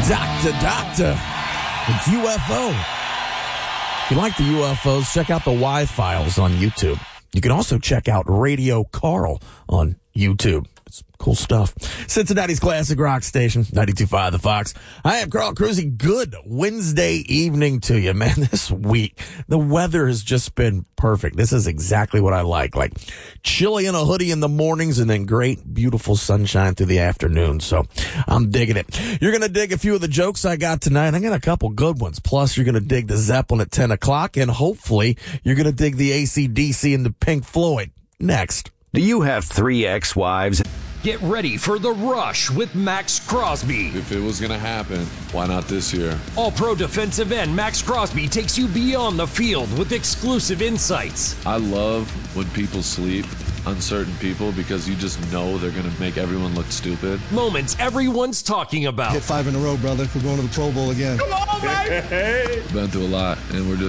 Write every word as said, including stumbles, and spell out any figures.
Doctor, Doctor, it's U F O. If you like the U F Os, check out the Y-Files on YouTube. You can also check out Radio Carl on YouTube. It's cool stuff. Cincinnati's classic rock station, ninety-two point five The Fox. I am Carl Cruzy. Good Wednesday evening to you, man. This week, the weather has just been perfect. This is exactly what I like. Like chilly in a hoodie in the mornings and then great, beautiful sunshine through the afternoon. So I'm digging it. You're going to dig a few of the jokes I got tonight. I got a couple good ones. Plus, you're going to dig the Zeppelin at ten o'clock. And hopefully, you're going to dig the A C D C and the Pink Floyd next. Do you have three ex-wives? Get ready for The Rush with Max Crosby. If it was going to happen, why not this year? All-pro defensive end Max Crosby takes you beyond the field with exclusive insights. I love when people sleep, uncertain people, because you just know they're going to make everyone look stupid. Moments everyone's talking about. Hit five in a row, brother. We're going to the Pro Bowl again. Come on, baby! Been through a lot, and we're just